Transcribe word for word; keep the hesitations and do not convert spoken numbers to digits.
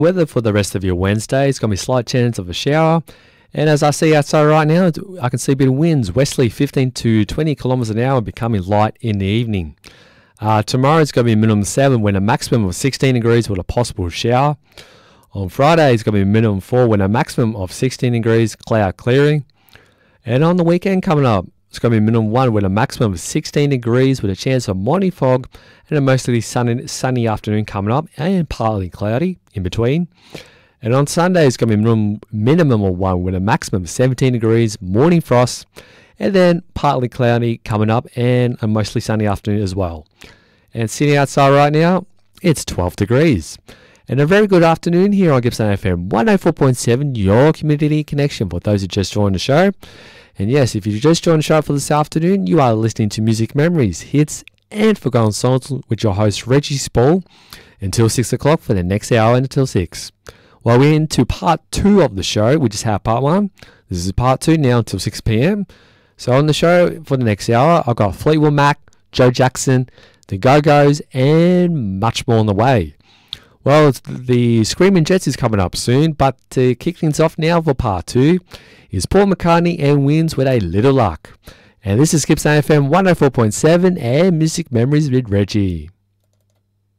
Weather for the rest of your Wednesday is going to be a slight chance of a shower. And as I see outside right now, I can see a bit of winds, westerly fifteen to twenty kilometres an hour, becoming light in the evening. Uh, tomorrow it's going to be a minimum of seven, when a maximum of sixteen degrees with a possible shower. On Friday it's going to be a minimum of four, when a maximum of sixteen degrees, cloud clearing. And on the weekend coming up, it's going to be a minimum one, with a maximum of sixteen degrees with a chance of morning fog and a mostly sunny, sunny afternoon coming up, and partly cloudy in between. And on Sunday, it's going to be minimum, minimum of one, with a maximum of seventeen degrees, morning frost, and then partly cloudy coming up, and a mostly sunny afternoon as well. And sitting outside right now, it's twelve degrees. And a very good afternoon here on Gippsland F M one oh four point seven, your community connection, for those who just joined the show. And yes, if you just joined the show for this afternoon, you are listening to Music Memories, Hits, and Forgotten Songs with your host, Reggie Spall, until six o'clock for the next hour and until six. Well, we're into part two of the show. We just had part one. This is part two now until six p.m. So on the show for the next hour, I've got Fleetwood Mac, Joe Jackson, the Go-Go's, and much more on the way. Well, it's the Screaming Jets is coming up soon, but to kick things off now for part two is Paul McCartney and Wins with A Little Luck. And this is Gippsland F M one oh four point seven and Music Memories with Reggie.